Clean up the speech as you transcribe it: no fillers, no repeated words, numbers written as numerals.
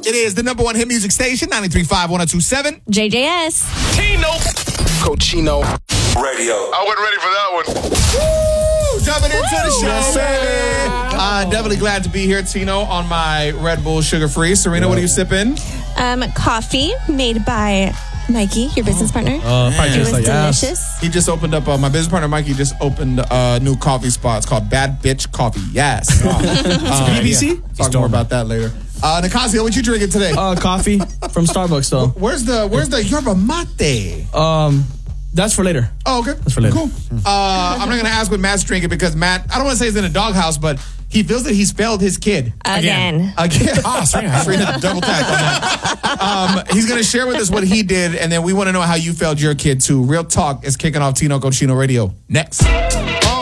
It is the number one hit music station, 93.5, 102.7. JJS. Tino. Cochino Radio. I wasn't ready for that one. Woo! Jumping into the show, Yes, baby. Definitely glad to be here, Tino, on my Red Bull sugar-free. Serena, what are you sipping? Coffee made by Mikey, your business partner. It was delicious. He just opened up, my business partner, Mikey, just opened a new coffee spot. It's called Bad Bitch Coffee. Yes. BBC? Talk more about that later. Nicasio, what you drinking today? Coffee from Starbucks, though. Where's the yerba mate? That's for later. Oh, okay. That's for later. Cool. I'm not going to ask what Matt's drinking because Matt, I don't want to say he's in a doghouse, but he feels that he spelled his kid. Again. Serena double tap on that. He's going to share with us what he did, and then we want to know how you failed your kid, too. Real Talk is kicking off Tino Cochino Radio. Next.